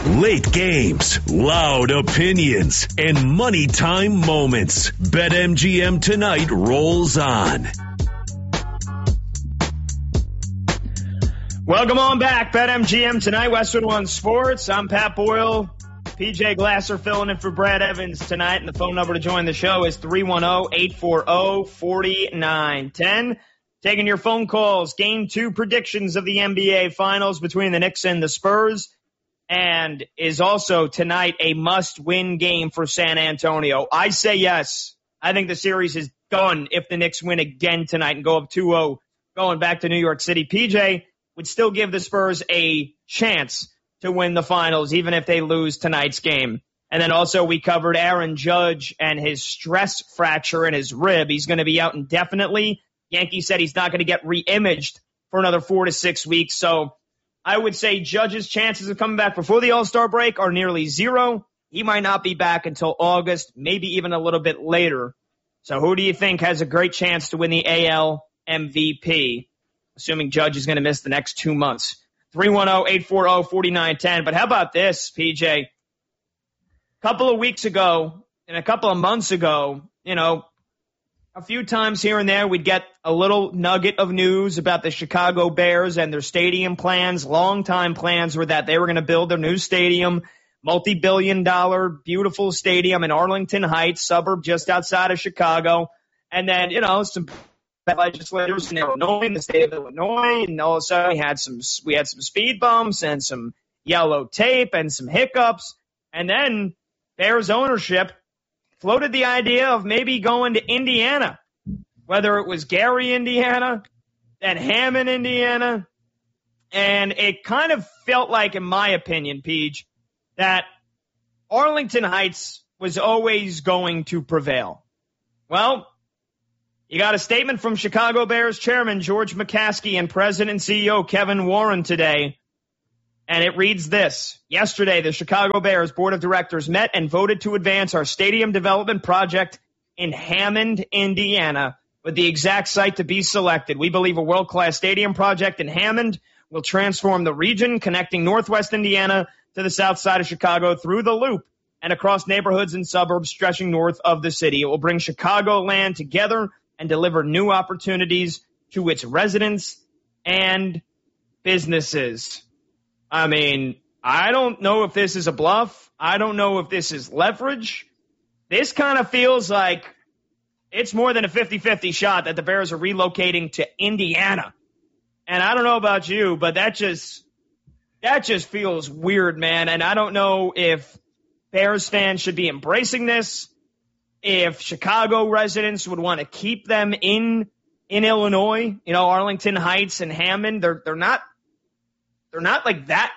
Late games, loud opinions, and money time moments. BetMGM Tonight rolls on. Welcome on back. BetMGM Tonight, Westwood One Sports. I'm Pat Boyle. PJ Glasser filling in for Brad Evans tonight. And the phone number to join the show is 310-840-4910. Taking your phone calls. Game 2 predictions of the NBA Finals between the Knicks and the Spurs. And is also tonight a must-win game for San Antonio. I say yes. I think the series is done if the Knicks win again tonight and go up 2-0 going back to New York City. PJ would still give the Spurs a chance to win the finals, even if they lose tonight's game. And then also we covered Aaron Judge and his stress fracture in his rib. He's going to be out indefinitely. Yankees said he's not going to get re-imaged for another 4 to 6 weeks. So I would say Judge's chances of coming back before the All-Star break are nearly zero. He might not be back until August, maybe even a little bit later. So who do you think has a great chance to win the AL MVP, assuming Judge is going to miss the next 2 months? 310-840-4910. But how about this, PJ? A couple of weeks ago and a couple of months ago, a few times here and there, we'd get a little nugget of news about the Chicago Bears and their stadium plans. Long-time plans were that they were going to build their new stadium, multi-billion-dollar, beautiful stadium in Arlington Heights, suburb just outside of Chicago. And then, some legislators in Illinois, in the state of Illinois, and all of a sudden we had some speed bumps and some yellow tape and some hiccups. And then Bears ownership floated the idea of maybe going to Indiana, whether it was Gary, Indiana, then Hammond, Indiana. And it kind of felt like, in my opinion, Peach, that Arlington Heights was always going to prevail. Well, you got a statement from Chicago Bears chairman George McCaskey and president and CEO Kevin Warren today. And it reads this. Yesterday, the Chicago Bears Board of Directors met and voted to advance our stadium development project in Hammond, Indiana, with the exact site to be selected. We believe a world-class stadium project in Hammond will transform the region, connecting Northwest Indiana to the south side of Chicago through the Loop and across neighborhoods and suburbs stretching north of the city. It will bring Chicagoland together and deliver new opportunities to its residents and businesses. I mean, I don't know if this is a bluff. I don't know if this is leverage. This kind of feels like it's more than a 50-50 shot that the Bears are relocating to Indiana. And I don't know about you, but that just feels weird, man. And I don't know if Bears fans should be embracing this, if Chicago residents would want to keep them in Illinois, Arlington Heights and Hammond. They're not like that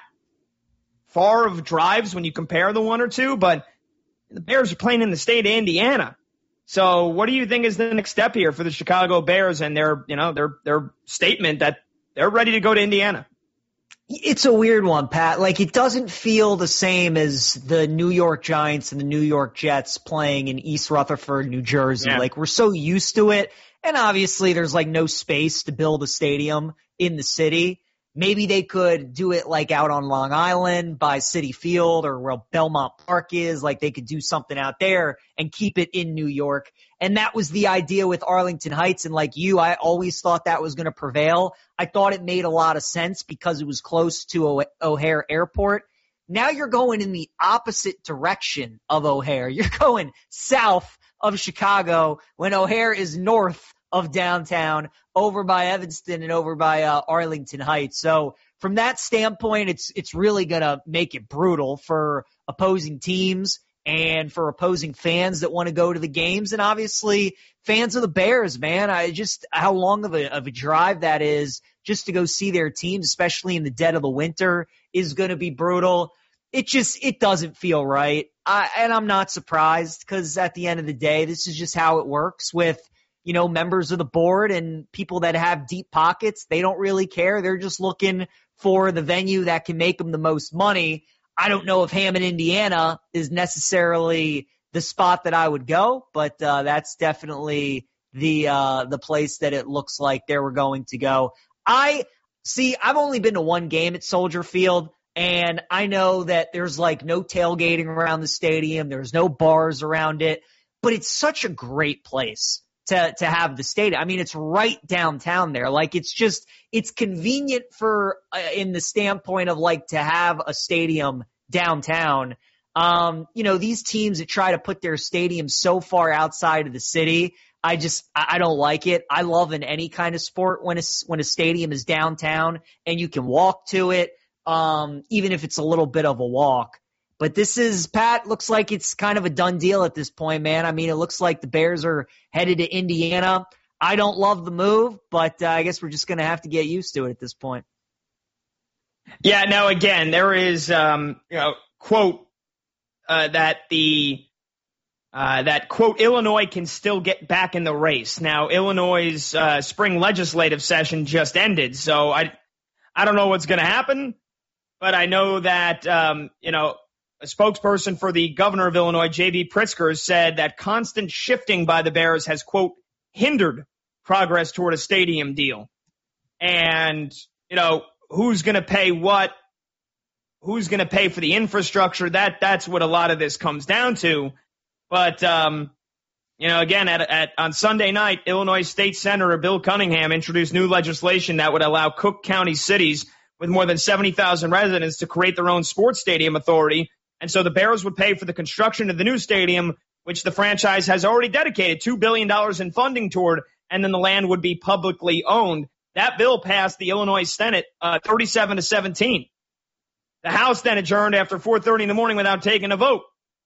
far of drives when you compare the one or two, but the Bears are playing in the state of Indiana. So what do you think is the next step here for the Chicago Bears and their statement that they're ready to go to Indiana? It's a weird one, Pat. It doesn't feel the same as the New York Giants and the New York Jets playing in East Rutherford, New Jersey. Yeah. We're so used to it. And obviously there's no space to build a stadium in the city. Maybe they could do it out on Long Island by Citi Field or where Belmont Park is. They could do something out there and keep it in New York. And that was the idea with Arlington Heights. And I always thought that was going to prevail. I thought it made a lot of sense because it was close to O'Hare Airport. Now you're going in the opposite direction of O'Hare. You're going south of Chicago when O'Hare is north of downtown, over by Evanston and over by Arlington Heights. So from that standpoint, it's really going to make it brutal for opposing teams and for opposing fans that want to go to the games. And obviously fans of the Bears, man, how long of a drive that is just to go see their teams, especially in the dead of the winter, is going to be brutal. It doesn't feel right. And I'm not surprised because at the end of the day, this is just how it works with members of the board and people that have deep pockets. They don't really care. They're just looking for the venue that can make them the most money. I don't know if Hammond, Indiana is necessarily the spot that I would go, but that's definitely the place that it looks like they were going to go. I've only been to one game at Soldier Field. And I know that there's like no tailgating around the stadium. There's no bars around it, but it's such a great place to have the stadium. I mean, it's right downtown there. Like it's convenient for, in the standpoint of like to have a stadium downtown. These teams that try to put their stadium so far outside of the city, I don't like it. I love in any kind of sport when a stadium is downtown and you can walk to it, even if it's a little bit of a walk. But Pat, looks like it's kind of a done deal at this point, man. I mean, it looks like the Bears are headed to Indiana. I don't love the move, but I guess we're just going to have to get used to it at this point. Yeah, now again, there is, quote, that quote, Illinois can still get back in the race. Now, Illinois' spring legislative session just ended, so I don't know what's going to happen, but I know that, a spokesperson for the governor of Illinois, J.B. Pritzker, said that constant shifting by the Bears has, quote, hindered progress toward a stadium deal. And, who's going to pay what? Who's going to pay for the infrastructure? That's what a lot of this comes down to. But, again, on Sunday night, Illinois State Senator Bill Cunningham introduced new legislation that would allow Cook County cities with more than 70,000 residents to create their own sports stadium authority. And so the Bears would pay for the construction of the new stadium, which the franchise has already dedicated $2 billion in funding toward, and then the land would be publicly owned. That bill passed the Illinois Senate 37-17. The House then adjourned after 4:30 in the morning without taking a vote.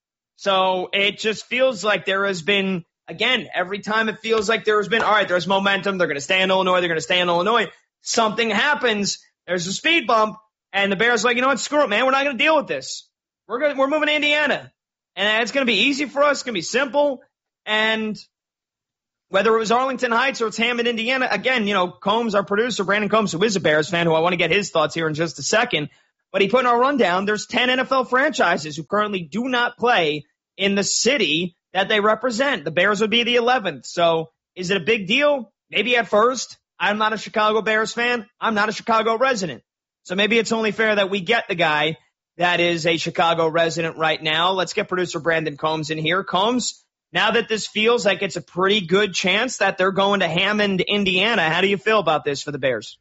So it just feels like there has been, again, every time it feels like there has been, all right, there's momentum. They're going to stay in Illinois. Something happens. There's a speed bump. And the Bears are like, you know what? Screw it, man. We're not going to deal with this. We're moving to Indiana. And it's going to be easy for us. It's going to be simple. And whether it was Arlington Heights or it's Hammond, Indiana, again, Combs, our producer, Brandon Combs, who is a Bears fan, who I want to get his thoughts here in just a second. But he put in our rundown, there's 10 NFL franchises who currently do not play in the city that they represent. The Bears would be the 11th. So is it a big deal? Maybe at first. I'm not a Chicago Bears fan. I'm not a Chicago resident. So maybe it's only fair that we get the guy that is a Chicago resident right now. Let's get producer Brandon Combs in here. Combs, now that this feels like it's a pretty good chance that they're going to Hammond, Indiana, how do you feel about this for the Bears?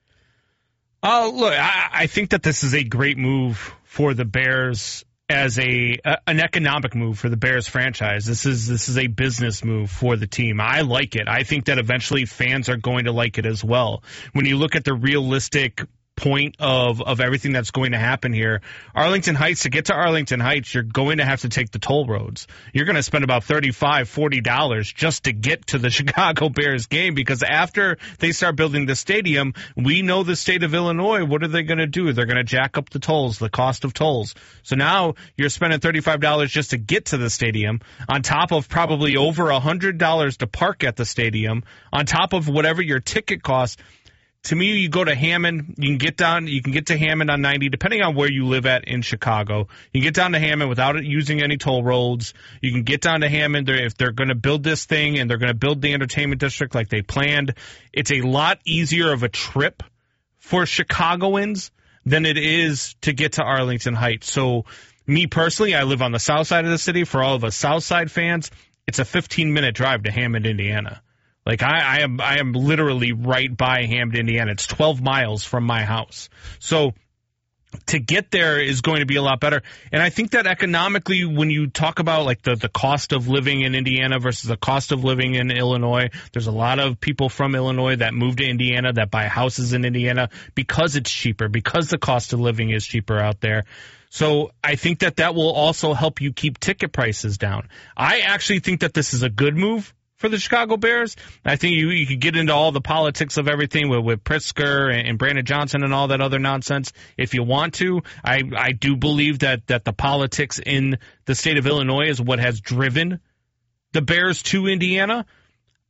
Look, I think that this is a great move for the Bears as an economic move for the Bears franchise. This is a business move for the team. I like it. I think that eventually fans are going to like it as well. When you look at the realistic point of everything that's going to happen here, Arlington Heights, to get to Arlington Heights, you're going to have to take the toll roads. You're going to spend about $35, $40 just to get to the Chicago Bears game, because after they start building the stadium, we know the state of Illinois, what are they going to do? They're going to jack up the tolls, the cost of tolls. So now you're spending $35 just to get to the stadium, on top of probably over $100 to park at the stadium, on top of whatever your ticket costs. To me, you go to Hammond, you can get to Hammond on 90, depending on where you live at in Chicago. You can get down to Hammond without using any toll roads. You can get down to Hammond if they're going to build this thing and they're going to build the entertainment district like they planned. It's a lot easier of a trip for Chicagoans than it is to get to Arlington Heights. So me personally, I live on the south side of the city. For all of us south side fans, it's a 15-minute drive to Hammond, Indiana. Like I am literally right by Hammond, Indiana. It's 12 miles from my house. So to get there is going to be a lot better. And I think that economically, when you talk about like the cost of living in Indiana versus the cost of living in Illinois, there's a lot of people from Illinois that move to Indiana that buy houses in Indiana because it's cheaper, because the cost of living is cheaper out there. So I think that will also help you keep ticket prices down. I actually think that this is a good move for the Chicago Bears. I think you could get into all the politics of everything with Pritzker and Brandon Johnson and all that other nonsense if you want to. I do believe that the politics in the state of Illinois is what has driven the Bears to Indiana.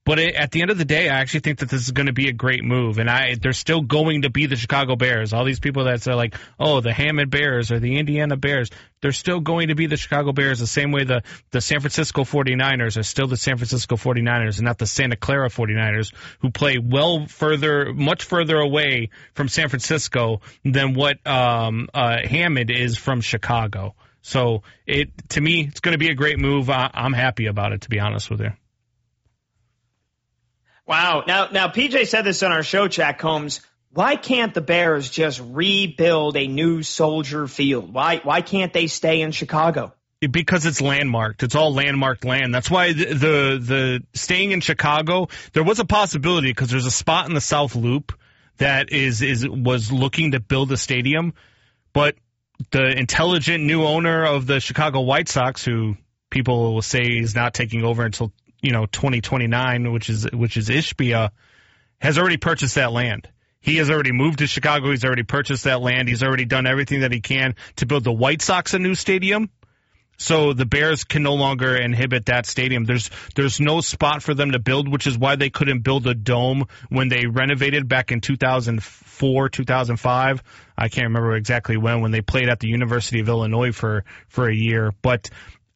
But at the end of the day, I actually think that this is going to be a great move, and they're still going to be the Chicago Bears. All these people that say like, oh, the Hammond Bears or the Indiana Bears, they're still going to be the Chicago Bears the same way the San Francisco 49ers are still the San Francisco 49ers and not the Santa Clara 49ers, who play much further away from San Francisco than what Hammond is from Chicago. So to me, it's going to be a great move. I'm happy about it, to be honest with you. Wow. Now, PJ said this on our show, Jack Combs. Why can't the Bears just rebuild a new Soldier Field? Why can't they stay in Chicago? Because it's landmarked. It's all landmarked land. That's why the staying in Chicago, there was a possibility because there's a spot in the South Loop that was looking to build a stadium, but the intelligent new owner of the Chicago White Sox, who people will say is not taking over until 2029, which is Ishbia, has already purchased that land. He has already moved to Chicago. He's already purchased that land. He's already done everything that he can to build the White Sox a new stadium. So the Bears can no longer inhibit that stadium. There's no spot for them to build, which is why they couldn't build a dome when they renovated back in 2004, 2005. I can't remember exactly when they played at the University of Illinois for a year. But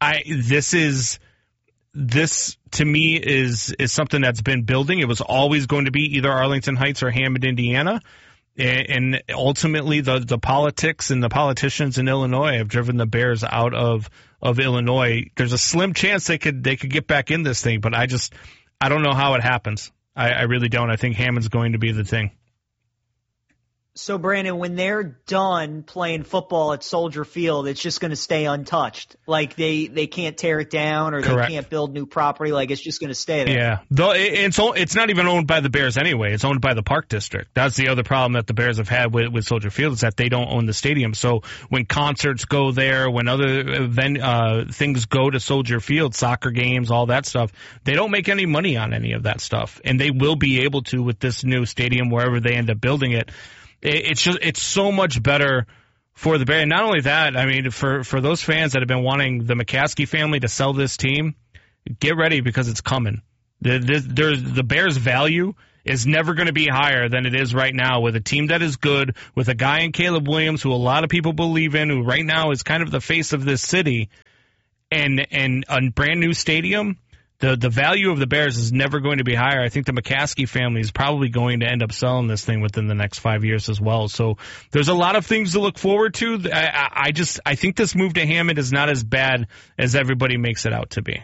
this to me is something that's been building. It was always going to be either Arlington Heights or Hammond, Indiana. And ultimately the politics and the politicians in Illinois have driven the Bears out of Illinois. There's a slim chance they could get back in this thing, but I don't know how it happens. I really don't. I think Hammond's going to be the thing. So, Brandon, when they're done playing football at Soldier Field, it's just going to stay untouched. Like they can't tear it down or Correct. They can't build new property. Like it's just going to stay there. Yeah. Though it's not even owned by the Bears anyway. It's owned by the Park District. That's the other problem that the Bears have had with Soldier Field is that they don't own the stadium. So when concerts go there, when other things go to Soldier Field, soccer games, all that stuff, they don't make any money on any of that stuff. And they will be able to with this new stadium wherever they end up building it. It's so much better for the Bears. And not only that, I mean, for those fans that have been wanting the McCaskey family to sell this team, get ready because it's coming. The Bears' value is never going to be higher than it is right now with a team that is good, with a guy in Caleb Williams who a lot of people believe in, who right now is kind of the face of this city, and a brand new stadium. The value of the Bears is never going to be higher. I think the McCaskey family is probably going to end up selling this thing within the next 5 years as well. So there's a lot of things to look forward to. I think this move to Hammond is not as bad as everybody makes it out to be.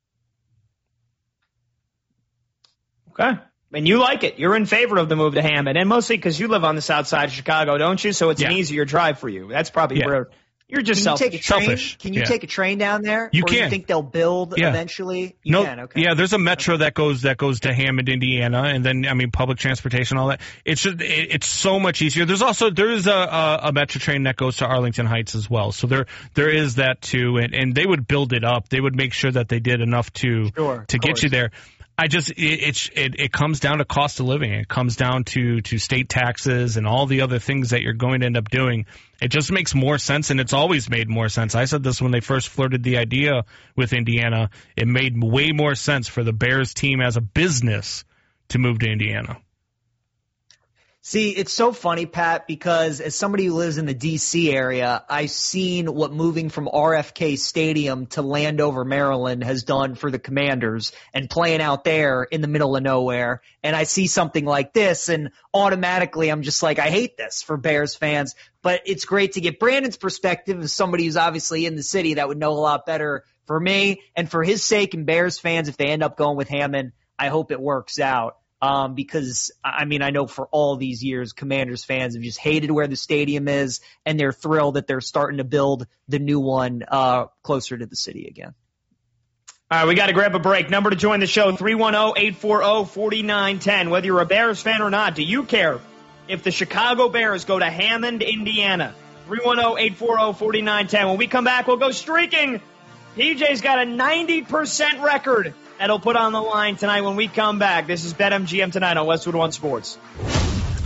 Okay. And you like it. You're in favor of the move to Hammond, and mostly because you live on the south side of Chicago, don't you? So it's an easier drive for you. That's probably where you're just selfish. Can you take a train down there? You or can. You think they'll build eventually? You can. Okay. Yeah, there's a metro that goes to Hammond, Indiana, and then public transportation, all that. It's so much easier. There is a metro train that goes to Arlington Heights as well. So there is that too, and they would build it up. They would make sure that they did enough to get you there. It comes down to cost of living. It comes down to state taxes and all the other things that you're going to end up doing. It just makes more sense, and it's always made more sense. I said this when they first flirted the idea with Indiana. It made way more sense for the Bears team as a business to move to Indiana. See, it's so funny, Pat, because as somebody who lives in the D.C. area, I've seen what moving from RFK Stadium to Landover, Maryland has done for the Commanders and playing out there in the middle of nowhere. And I see something like this, and automatically I'm just like, I hate this for Bears fans. But it's great to get Brandon's perspective as somebody who's obviously in the city that would know a lot better for me. And for his sake and Bears fans, if they end up going with Hammond, I hope it works out. Because, I know for all these years, Commanders fans have just hated where the stadium is, and they're thrilled that they're starting to build the new one closer to the city again. All right, we got to grab a break. Number to join the show, 310-840-4910. Whether you're a Bears fan or not, do you care if the Chicago Bears go to Hammond, Indiana? 310-840-4910. When we come back, we'll go streaking. PJ's got a 90% record that'll put on the line tonight when we come back. This is BetMGM tonight on Westwood One Sports.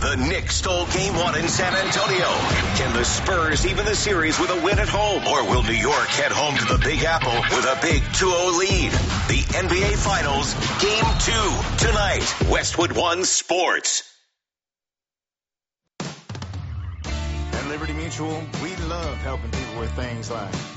The Knicks stole Game 1 in San Antonio. Can the Spurs even the series with a win at home? Or will New York head home to the Big Apple with a big 2-0 lead? The NBA Finals, Game 2, tonight. Westwood One Sports. At Liberty Mutual, we love helping people with things like